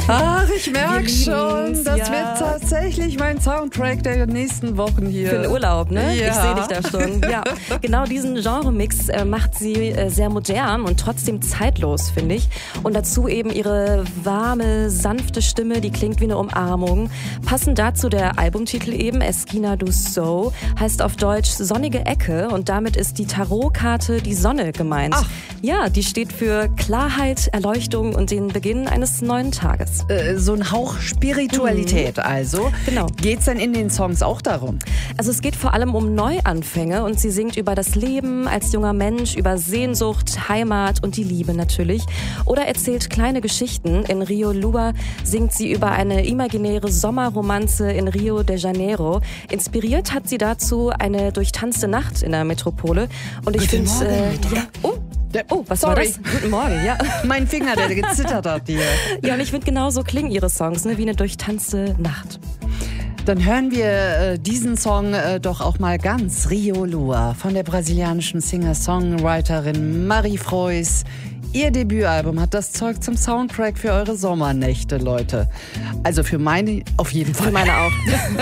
Ach, ich merke schon, das ja. wird tatsächlich mein Soundtrack der nächsten Wochen hier. Für den Urlaub, ne? Ja. Ich sehe dich da schon. Ja, genau diesen Genremix macht sie sehr modern und trotzdem zeitlos, finde ich. Und dazu eben ihre warme, sanfte Stimme, die klingt wie eine Umarmung. Passend dazu der Albumtitel eben, Esquina du Sol, heißt auf Deutsch sonnige Ecke und damit ist die Tarotkarte die Sonne gemeint. Ach. Ja, die steht für Klarheit, Erleuchtung und den Beginn eines neuen Tages. So ein Hauch Spiritualität also. Genau. Geht's denn in den Songs auch darum? Also es geht vor allem um Neuanfänge und sie singt über das Leben als junger Mensch, über Sehnsucht, Heimat und die Liebe natürlich. Oder erzählt kleine Geschichten. In Rio Lua singt sie über eine imaginäre Sommerromanze in Rio de Janeiro. Inspiriert hat sie dazu eine durchtanzte Nacht in der Metropole. Und ich finde, was war Sorry. das? Guten Morgen, ja. Mein Finger, der gezittert hat hier. Ja, und ich finde, genau so klingen ihre Songs, ne, wie eine durchtanzte Nacht. Dann hören wir diesen Song doch auch mal ganz. Rio Lua von der brasilianischen Singer-Songwriterin Marie Frois. Ihr Debütalbum hat das Zeug zum Soundtrack für eure Sommernächte, Leute. Also für meine auf jeden Fall. Für meine auch.